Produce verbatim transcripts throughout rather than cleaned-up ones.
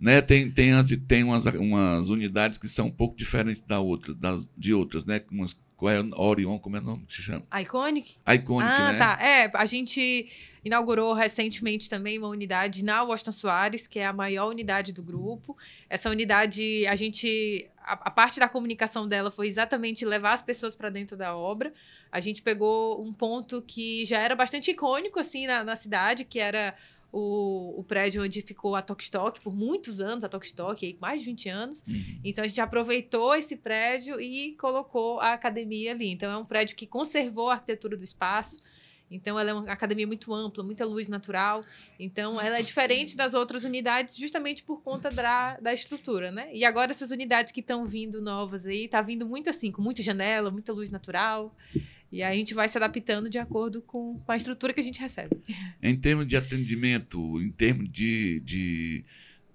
né? Tem, tem, as, tem umas, umas unidades que são um pouco diferentes da outra, das, de outras, né? Umas, qual é a Orion, como é o nome que se chama? Iconic? Iconic, Ah, né? tá. É, a gente inaugurou recentemente também uma unidade na Washington Soares, que é a maior unidade do grupo. Essa unidade, a gente... A, a parte da comunicação dela foi exatamente levar as pessoas para dentro da obra. A gente pegou um ponto que já era bastante icônico, assim, na, na cidade, que era... O, o prédio onde ficou a Tokstok, por muitos anos, a Tokstok, mais de vinte anos. Uhum. Então, a gente aproveitou esse prédio e colocou a academia ali. Então, é um prédio que conservou a arquitetura do espaço. Então, ela é uma academia muito ampla, muita luz natural. Então, ela é diferente das outras unidades justamente por conta da, da estrutura, né? E agora, essas unidades que estão vindo novas aí, tá vindo muito assim, com muita janela, muita luz natural. E aí a gente vai se adaptando de acordo com, com a estrutura que a gente recebe. Em termos de atendimento, em termos de, de,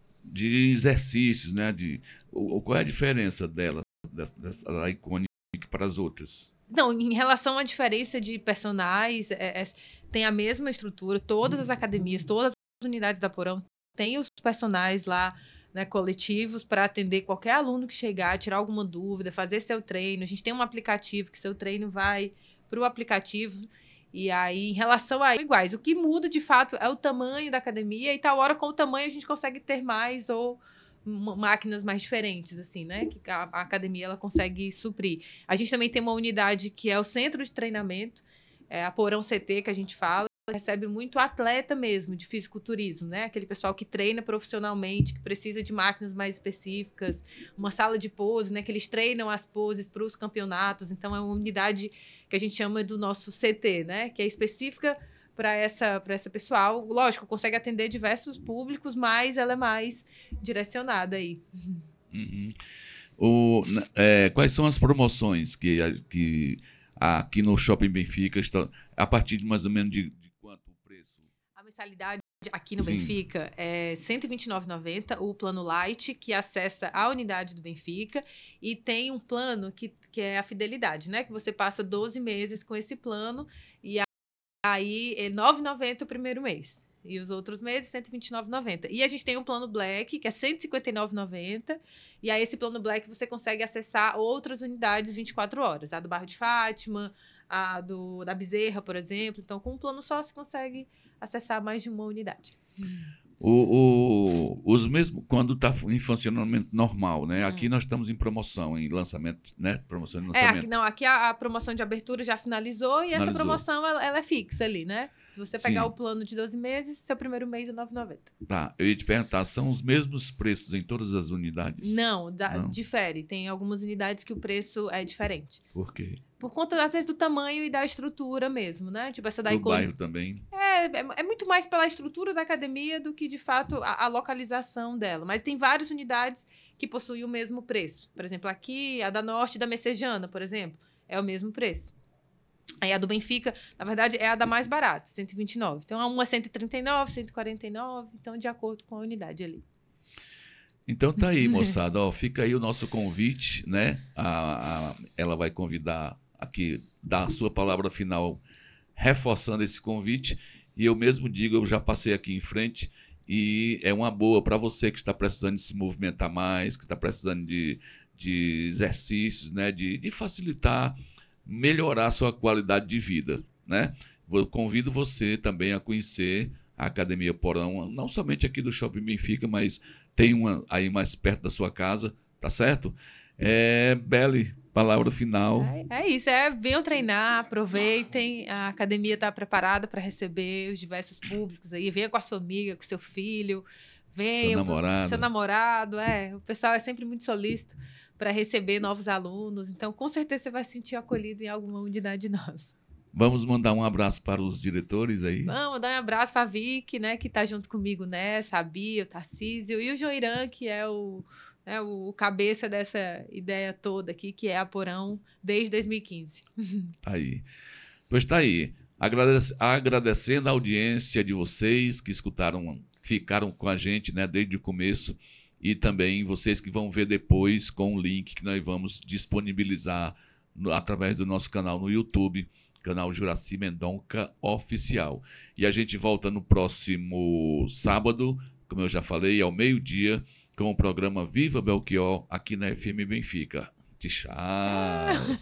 de exercícios, né? De, o, qual é a diferença dela, dessa, dessa Iconic para as outras? Não, em relação à diferença de personagens, é, é, tem a mesma estrutura, todas as academias, todas as unidades da Porão têm os personagens lá, né, coletivos para atender qualquer aluno que chegar, tirar alguma dúvida, fazer seu treino. A gente tem um aplicativo que seu treino vai para o aplicativo. E aí, em relação a iguais, o que muda de fato é o tamanho da academia, e tal hora com o tamanho a gente consegue ter mais ou máquinas mais diferentes, assim, né? Que a, a academia ela consegue suprir. A gente também tem uma unidade que é o centro de treinamento, é a Porão C T, que a gente fala, recebe muito atleta mesmo, de fisiculturismo, né? Aquele pessoal que treina profissionalmente, que precisa de máquinas mais específicas, uma sala de pose, né? Que eles treinam as poses para os campeonatos. Então, é uma unidade que a gente chama do nosso C T, né? Que é específica para essa, para essa pessoal. Lógico, consegue atender diversos públicos, mas ela é mais direcionada aí. Uhum. O, é, quais são as promoções que, que aqui no Shopping Benfica estão, a partir de mais ou menos de, de quanto o preço? A mensalidade aqui no Sim. Benfica é cento e vinte e nove reais e noventa centavos, o plano Light, que acessa a unidade do Benfica, e tem um plano que, que é a fidelidade, né? Que você passa doze meses com esse plano, e aí é nove reais e noventa centavos o primeiro mês. E os outros meses, cento e vinte e nove reais e noventa centavos. E a gente tem um plano Black, que é cento e cinquenta e nove reais e noventa centavos. E aí, esse plano Black, você consegue acessar outras unidades vinte e quatro horas. A do Bairro de Fátima, a do, da Bezerra, por exemplo. Então, com um plano só, você consegue acessar mais de uma unidade. O, o, os mesmos, quando está em funcionamento normal, né? Aqui hum. nós estamos em promoção, em lançamento, né? Promoção de lançamento. É, aqui, não, aqui a, a promoção de abertura já finalizou e finalizou. Essa promoção ela, ela é fixa ali, né? Se você pegar Sim. o plano de doze meses, seu primeiro mês é nove reais e noventa centavos. Tá, eu ia te perguntar, são os mesmos preços em todas as unidades? Não, da, não, difere. Tem algumas unidades que o preço é diferente. Por quê? Por conta, às vezes, do tamanho e da estrutura mesmo, né? Tipo, essa da Do Icon... bairro também? É, é, é muito mais pela estrutura da academia do que, de fato, a, a localização dela. Mas tem várias unidades que possuem o mesmo preço. Por exemplo, aqui, a da Norte da Messejana, por exemplo, é o mesmo preço. Aí a do Benfica, na verdade, é a da mais barata, cento e vinte e nove. Então, uma é cento e trinta e nove, cento e quarenta e nove, então, de acordo com a unidade ali. Então tá aí, moçada, ó, fica aí o nosso convite, né? A, a, ela vai convidar aqui, dar a sua palavra final, reforçando esse convite, e eu mesmo digo, eu já passei aqui em frente, e é uma boa para você que está precisando de se movimentar mais, que está precisando de, de exercícios, né? De, de facilitar, melhorar a sua qualidade de vida, né? Eu convido você também a conhecer a Academia Porão, não somente aqui do Shopping Benfica, mas tem uma aí mais perto da sua casa, tá certo? É, Beli, palavra final. É, é isso, é venham treinar, aproveitem, a academia está preparada para receber os diversos públicos aí, venha com a sua amiga, com seu filho, venha seu namorado. seu namorado, é, o pessoal é sempre muito solícito para receber novos alunos, então com certeza você vai se sentir acolhido em alguma unidade nossa. Vamos mandar um abraço para os diretores aí? Vamos mandar um abraço para a Vicky, né, que está junto comigo nessa, a Bia, o Tarcísio e o Joirã, que é o, né, o cabeça dessa ideia toda aqui, que é a Porão desde dois mil e quinze. Tá aí. Pois tá aí. Agradece, agradecendo a audiência de vocês que escutaram, ficaram com a gente, né, desde o começo, e também vocês que vão ver depois com o link que nós vamos disponibilizar no, através do nosso canal no YouTube, canal Juraci Mendonça Oficial. E a gente volta no próximo sábado como eu já falei, ao meio-dia, com o programa Viva Belchior, aqui na F M Benfica. Tchau!